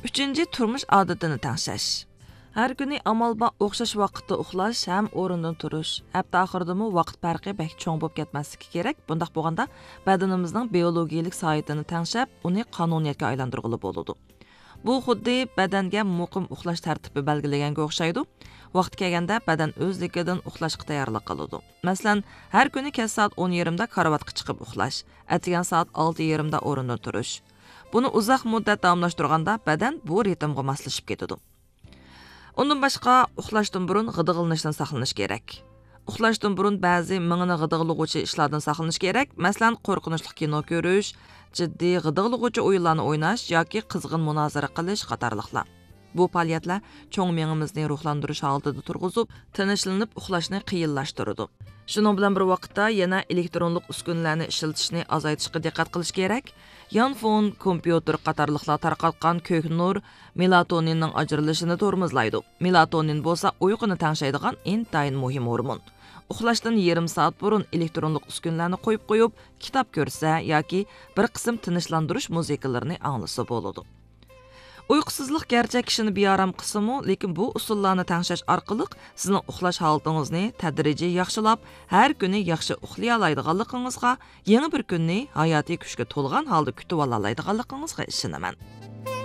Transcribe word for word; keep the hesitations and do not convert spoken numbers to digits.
Üçüncü, turmuş odatini tangshash. Har kuni amalba o'xshash vaqtda uxlash ham o'rindan turish. Hatto oxiridami vaqt farqi bek cho'ng bo'lib ketmasligi kerak. Bundaq bo'lganda badanimizning biologiyalik soatini tangshab, uni qonuniyatga aylantirg'ili bo'ladi. Bu xuddi badanga muqim uxlash tartibi belgilaganga o'xshaydi. Vaqt kelganda badan o'zligidan uxlashga tayyorlik qiladi. Masalan, har kuni kech soat o'n yarimda karavotga chiqib uxlash, atgan soat olti yarimda o'rindan turish. Buni uzoq muddat davomlashtirganda badan bu ritmga moslashib ketadi. Ondan başqa uxlashdan burun g'idig'ilnishdan saqlanish kerak. Uxlashdan burun ba'zi mingni g'idig'ilg'uvchi ishlardan saqlanish kerak. Masalan, qo'rqinchli kino ko'rish, jiddiy g'idig'ilg'uvchi o'yinlarni o'ynash yoki qizg'in munozara qilish qatorliqlar. Bu faoliyatlar cho'ng miyamizni ruhlandirish holatida turg'izib, tinchlanib uxlashni qiyinlashtiradi. Shuning bilan bir vaqtda yana elektronlik uskunalarni ishlatishni azaytishga diqqat qilish kerak. Yanfon, kompyuter qatorliqlar tarqatgan ko'k nur melatoninning ajralishini tormozlaydi. Melatonin bo'lsa uyquni tangshaydigan intayin muhim hormon. Uxlashdan yarim soat burun elektronlik uskunalarni qo'yib qo'yib, kitob ko'rsa yoki bir qism tinchlantirish musiqalarini anglasa bo'ladi. Uyqusizlik gerçi kishini bearam qismi, lekin bu usullarni tangshash orqali sizning uxlash holatingizni tadrijiy yaxshilab, har kuni yaxshi uxlay oladiganligingizga, yangi bir kunni hayotiy kuchga to'lgan holda kutib ola oladiganligingizga ishonaman.